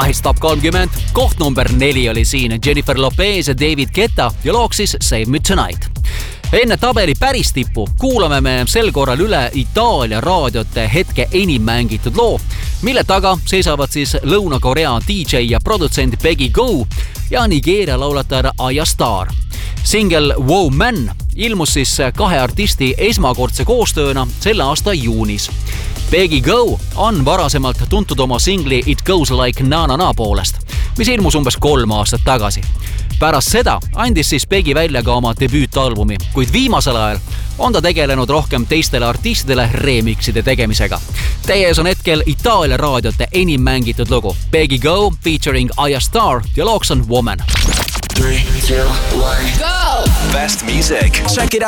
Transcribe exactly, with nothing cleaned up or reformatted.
Ice Top kolmkümmend. Koht number neli oli siin Jennifer Lopez ja David Guetta ja looks siis Save Me Tonight. Enne tabeli päris tippu kuulame me sel korral üle Itaalia raadiote hetke enim mängitud loo, mille taga seisavad siis Lõuna-Korea D J ja produtsent Peggy Gou ja Nigeeria laulatar Aya Star. Singel Wow Man ilmus siis kahe artisti esmakordse koostööna selle aasta juunis. Peggy Gou on varasemalt tuntud oma singli It Goes Like Na Na Na poolest, mis ilmus umbes kolm aastat tagasi. Pärast seda andis siis Peggy välja ka oma debüütalbumi, kuid viimasel ajal on ta tegelenud rohkem teistele artistidele remixide tegemisega. Teie ees on hetkel Itaalia raadiote enim mängitud lugu Peggy Gou featuring Aya Star ja looks on Woman. three, two, one, go! Best music. Check it out.